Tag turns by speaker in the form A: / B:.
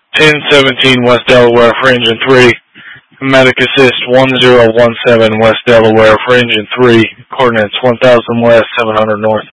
A: 1017 West Delaware for Engine 3. Medic Assist 1017 West Delaware for Engine 3. Coordinates 1000 West, 700 North.